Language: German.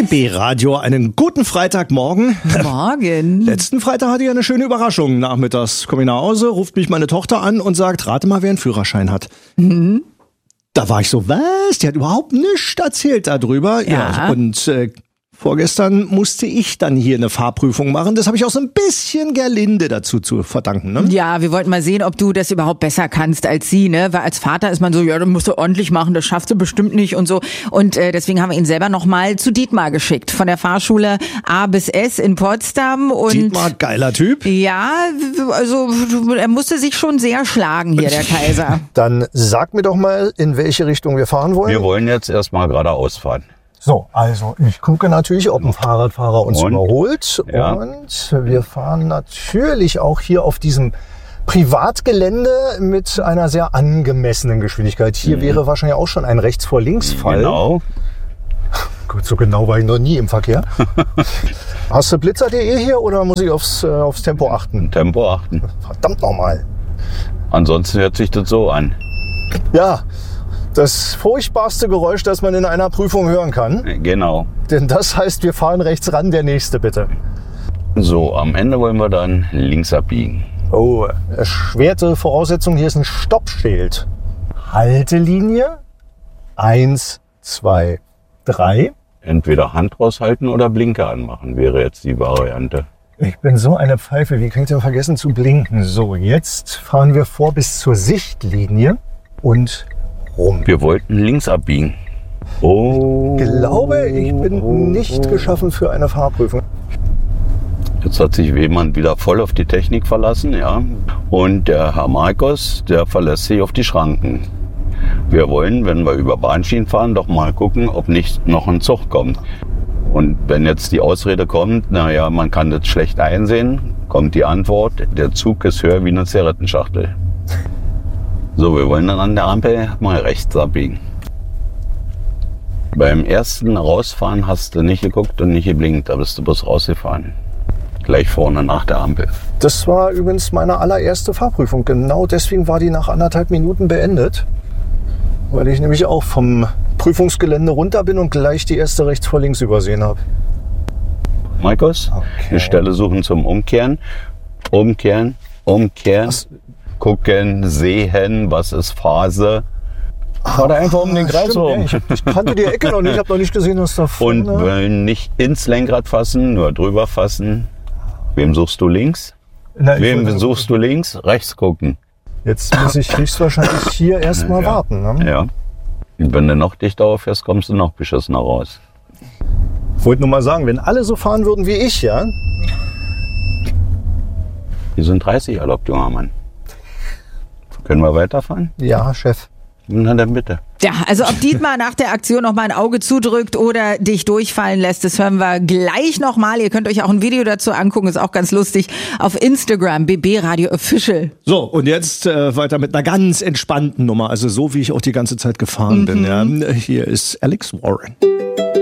BB Radio, einen guten Freitagmorgen. Morgen. Letzten Freitag hatte ich eine schöne Überraschung. Nachmittags komme ich nach Hause, ruft mich meine Tochter an und sagt, rate mal, wer einen Führerschein hat. Mhm. Da war ich so, was? Die hat überhaupt nichts erzählt darüber. Ja. Und vorgestern musste ich dann hier eine Fahrprüfung machen. Das habe ich auch so ein bisschen Gerlinde dazu zu verdanken. Ne? Ja, wir wollten mal sehen, ob du das überhaupt besser kannst als sie, ne? Weil als Vater ist man so, ja, du musst du ordentlich machen, das schaffst du bestimmt nicht und so. Und deswegen haben wir ihn selber nochmal zu Dietmar geschickt, von der Fahrschule A bis S in Potsdam. Und Dietmar, geiler Typ. Ja, also er musste sich schon sehr schlagen hier, der Kaiser. Dann sag mir doch mal, in welche Richtung wir fahren wollen. Wir wollen jetzt erstmal geradeaus fahren. So, also ich gucke natürlich, ob ein Fahrradfahrer uns überholt. Ja. Und wir fahren natürlich auch hier auf diesem Privatgelände mit einer sehr angemessenen Geschwindigkeit. Hier wäre wahrscheinlich auch schon ein Rechts-vor-Links-Fall. Genau. Gut, so genau war ich noch nie im Verkehr. Hast du Blitzer.de hier oder muss ich aufs Tempo achten? Tempo achten. Verdammt nochmal. Ansonsten hört sich das so an. Ja, das furchtbarste Geräusch, das man in einer Prüfung hören kann. Genau. Denn das heißt, wir fahren rechts ran, der nächste bitte. So, am Ende wollen wir dann links abbiegen. Oh, erschwerte Voraussetzung, hier ist ein Stoppschild. Haltelinie 1, 2, 3. Entweder Hand raushalten oder Blinker anmachen, wäre jetzt die Variante. Ich bin so eine Pfeife, wie kann ich denn vergessen zu blinken? So, jetzt fahren wir vor bis zur Sichtlinie und rum. Wir wollten links abbiegen. Oh. Ich glaube, ich bin nicht geschaffen für eine Fahrprüfung. Jetzt hat sich jemand wieder voll auf die Technik verlassen, ja. Und der Herr Markus, der verlässt sich auf die Schranken. Wir wollen, wenn wir über Bahnschienen fahren, doch mal gucken, ob nicht noch ein Zug kommt. Und wenn jetzt die Ausrede kommt, naja, man kann das schlecht einsehen, kommt die Antwort, der Zug ist höher wie eine Zigarettenschachtel. So, wir wollen dann an der Ampel mal rechts abbiegen. Beim ersten Rausfahren hast du nicht geguckt und nicht geblinkt, da bist du bloß rausgefahren. Gleich vorne nach der Ampel. Das war übrigens meine allererste Fahrprüfung. Genau deswegen war die nach 1,5 Minuten beendet. Weil ich nämlich auch vom Prüfungsgelände runter bin und gleich die erste rechts vor links übersehen habe. Markus, eine Stelle suchen zum Umkehren. Umkehren. Was? Gucken, sehen, was ist Phase. Fahr da einfach um den Kreis rum. Ich kannte die Ecke noch nicht, ich habe noch nicht gesehen, was da vorne... Und nicht ins Lenkrad fassen, nur drüber fassen. Wem suchst du links? Wem suchst du links? Rechts gucken. Jetzt muss ich höchstwahrscheinlich hier erstmal warten. Ne? Ja. Und wenn du noch dichter auffährst, kommst du noch beschissener raus. Ich wollte nur mal sagen, wenn alle so fahren würden wie ich, ja? Die sind 30 erlaubt, junger Mann. Können wir weiterfahren? Ja, Chef. Na dann bitte. Ja, also ob Dietmar nach der Aktion noch mal ein Auge zudrückt oder dich durchfallen lässt, das hören wir gleich nochmal. Ihr könnt euch auch ein Video dazu angucken, ist auch ganz lustig, auf Instagram, BB Radio Official. So, und jetzt weiter mit einer ganz entspannten Nummer, also so wie ich auch die ganze Zeit gefahren bin. Ja. Hier ist Alex Warren.